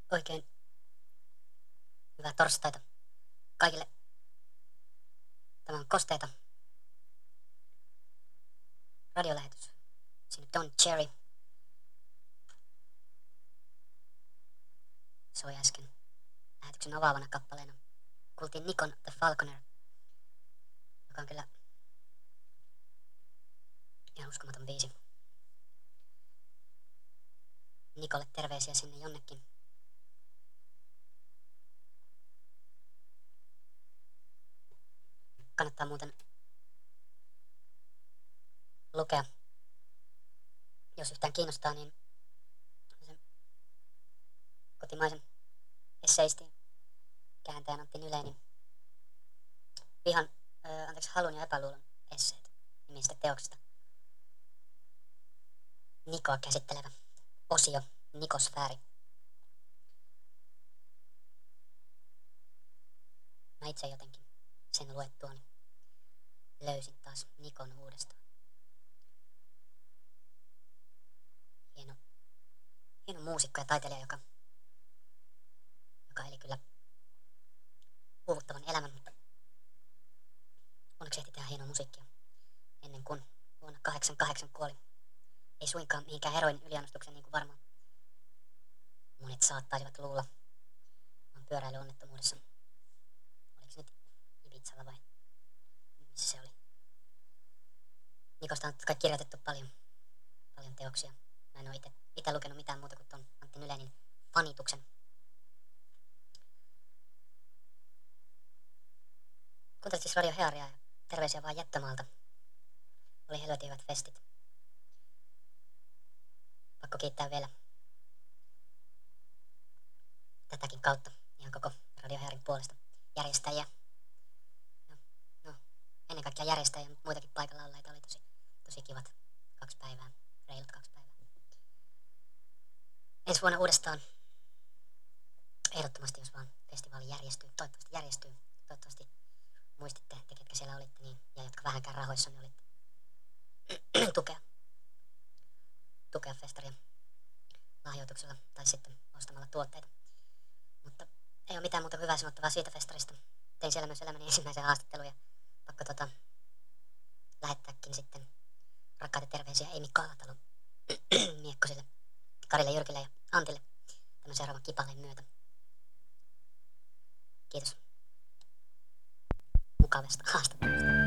Oikein hyvää torstaita kaikille. Tämä on Kosteita radiolähetys. Siinä Don Cherry soi äsken lähetyksen avaavana kappaleena. Kuultiin Nikon The Falconer, joka on kyllä ihan uskomaton biisi. Nikolle terveisiä sinne jonnekin. Kannattaa muuten lukea, jos yhtään kiinnostaa, niin sen kotimaisen esseistin kääntäjän Antti Nylenin halun ja epäluulon esseet nimistä teoksesta. Nikoa käsittelevä osio, Nikosfääri. Mä itse jotenkin sen luettuani löysin taas Nikon uudestaan. Hieno muusikko ja taiteilija, joka eli kyllä uuvuttavan elämän, mutta onneksi ehti tehdä hienoa musiikkia ennen kuin vuonna 1988 kuoli. Ei suinkaan mihinkään heroin yliannostukseen, niin kuin varmaan monet saattaisivat luulla, vaan pyöräilyonnettomuudessa. Oliko se nyt Ibizalla vai missä se oli? Nikosta on kai kirjoitettu paljon teoksia. Mä en ole itse lukenut mitään muuta kuin ton Antti Nylenin Fanituksen. Kuuntelit siis Radio Hearia ja terveisiä vaan Jättömaalta. Oli helvetin hyvät festit. Pakko kiittää vielä tätäkin kautta ihan koko Radio Hearin puolesta järjestäjiä. No, ennen kaikkea järjestäjiä, mutta muitakin paikalla olleita oli tosi kivat 2 päivää, reilut 2 päivää. Ensi vuonna uudestaan, ehdottomasti, jos vaan festivaali järjestyy, toivottavasti järjestyy, toivottavasti muistitte, te ketkä siellä olitte, niin, ja jotka vähänkään rahoissa niin olitte tukea festaria lahjoituksella tai sitten ostamalla tuotteita. Mutta ei ole mitään muuta hyvää sanottavaa siitä festarista. Tein siellä myös elämäni ensimmäisen haastattelun ja pakko lähettääkin sitten rakkaita terveisiä Eimi Kaatalon Miekkosille, Karille, Jyrkille ja Antille tämän seuraavan kipaleen myötä. Kiitos mukavasta haastattelusta.